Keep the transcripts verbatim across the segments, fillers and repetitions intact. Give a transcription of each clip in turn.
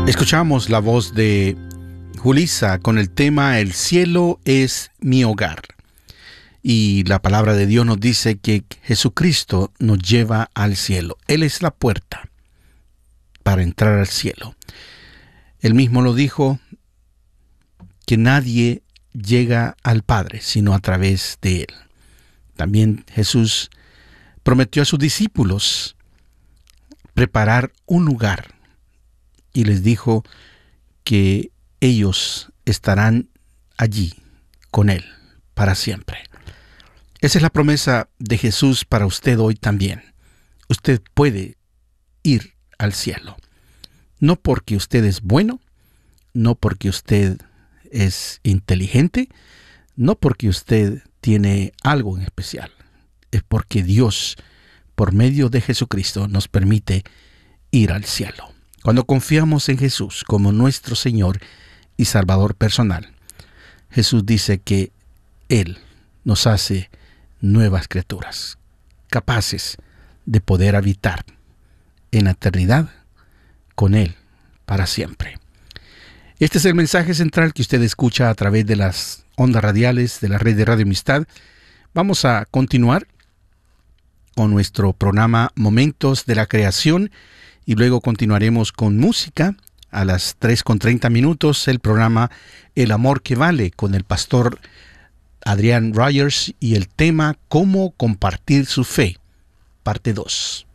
Escuchamos la voz de Julissa con el tema El cielo es mi hogar. Y la palabra de Dios nos dice que Jesucristo nos lleva al cielo. Él es la puerta para entrar al cielo. Él mismo lo dijo, que nadie llega al Padre sino a través de Él. También Jesús prometió a sus discípulos preparar un lugar y les dijo que ellos estarán allí con Él para siempre. Esa es la promesa de Jesús para usted hoy también. Usted puede ir al cielo. No porque usted es bueno, no porque usted es inteligente, no porque usted tiene algo en especial. Es porque Dios, por medio de Jesucristo, nos permite ir al cielo. Cuando confiamos en Jesús como nuestro Señor y Salvador personal, Jesús dice que Él nos hace nuevas criaturas, capaces de poder habitar en la eternidad con Él para siempre. Este es el mensaje central que usted escucha a través de las ondas radiales de la red de Radio Amistad. Vamos a continuar con nuestro programa Momentos de la Creación y luego continuaremos con música a las tres con treinta minutos, el programa El Amor que Vale con el pastor Adrián Rogers y el tema Cómo compartir su fe, parte dos.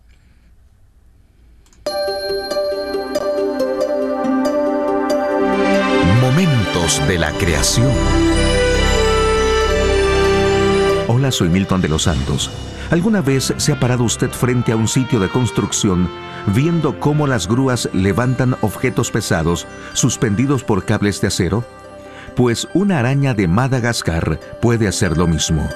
Momentos de la Creación. Hola, soy Milton de los Santos. ¿Alguna vez se ha parado usted frente a un sitio de construcción viendo cómo las grúas levantan objetos pesados suspendidos por cables de acero? Pues una araña de Madagascar puede hacer lo mismo.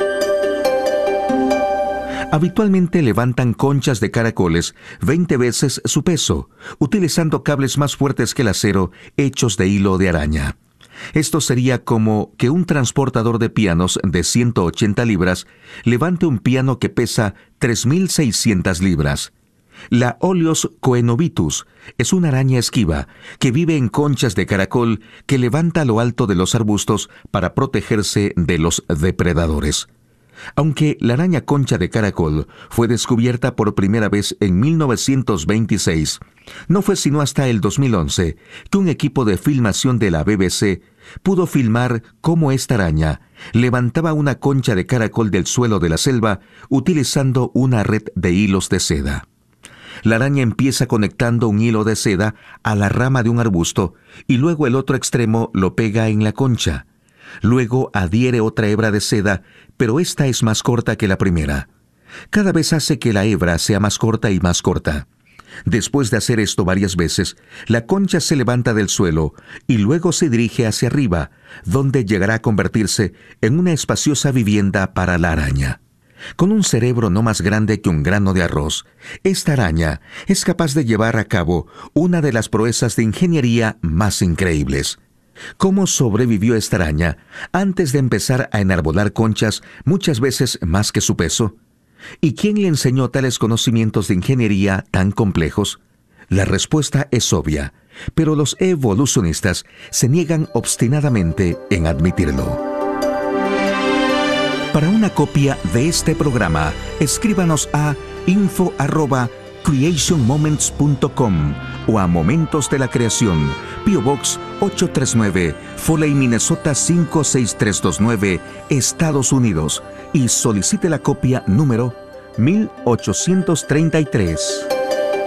Habitualmente levantan conchas de caracoles veinte veces su peso, utilizando cables más fuertes que el acero hechos de hilo de araña. Esto sería como que un transportador de pianos de ciento ochenta libras levante un piano que pesa tres mil seiscientas libras. La Oleos coenobitus es una araña esquiva que vive en conchas de caracol que levanta a lo alto de los arbustos para protegerse de los depredadores. Aunque la araña concha de caracol fue descubierta por primera vez en mil novecientos veintiséis, no fue sino hasta el dos mil once que un equipo de filmación de la B B C pudo filmar cómo esta araña levantaba una concha de caracol del suelo de la selva utilizando una red de hilos de seda. La araña empieza conectando un hilo de seda a la rama de un arbusto y luego el otro extremo lo pega en la concha. Luego adhiere otra hebra de seda, pero esta es más corta que la primera. Cada vez hace que la hebra sea más corta y más corta. Después de hacer esto varias veces, la concha se levanta del suelo y luego se dirige hacia arriba, donde llegará a convertirse en una espaciosa vivienda para la araña. Con un cerebro no más grande que un grano de arroz, esta araña es capaz de llevar a cabo una de las proezas de ingeniería más increíbles. ¿Cómo sobrevivió esta araña antes de empezar a enarbolar conchas muchas veces más que su peso? ¿Y quién le enseñó tales conocimientos de ingeniería tan complejos? La respuesta es obvia, pero los evolucionistas se niegan obstinadamente en admitirlo. Para una copia de este programa, escríbanos a info arroba creation moments punto com o a Momentos de la Creación, P O Box ocho tres nueve, Foley, Minnesota cinco seis tres dos nueve, Estados Unidos, y solicite la copia número mil ochocientos treinta y tres.